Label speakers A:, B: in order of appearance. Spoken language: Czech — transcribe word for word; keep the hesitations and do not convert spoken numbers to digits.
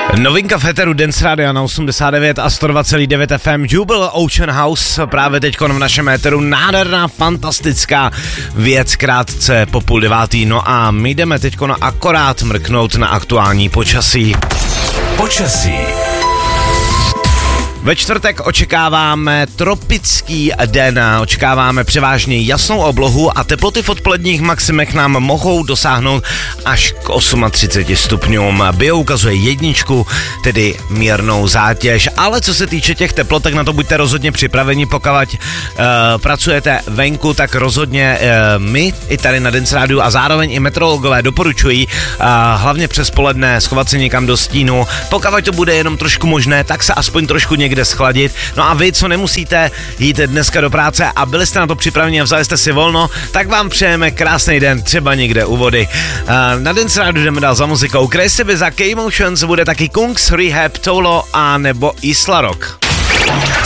A: Novinka v Eteru Dance Radio na osmdesát devět a sto dva celá devět F M. Jubel Ocean House právě teďko v našem Eteru. Nádherná, fantastická věc krátce po půl devátý. No a my jdeme teďko na akorát mrknout na aktuální počasí.
B: Počasí.
A: Ve čtvrtek očekáváme tropický den, očekáváme převážně jasnou oblohu a teploty v odpoledních maximech nám mohou dosáhnout až k třiceti osmi stupňům. Bio ukazuje jedničku, tedy mírnou zátěž, ale co se týče těch teplot, tak na to buďte rozhodně připraveni, pokud uh, pracujete venku, tak rozhodně uh, my i tady na Dance Rádiu a zároveň i meteorologové doporučují uh, hlavně přes poledne schovat se někam do stínu. Pokud to bude jenom trošku možné, tak se aspoň trošku někde schladit. No a vy, co nemusíte jít dneska do práce a byli jste na to připraveni a vzali jste si volno, tak vám přejeme krásný den, třeba někde u vody. Uh, na Dance Rádiu jdeme dál za muzikou. Crazy Biz a K-Motions, bude taky Kungs, Rehab, Tolo a nebo Isla Rock.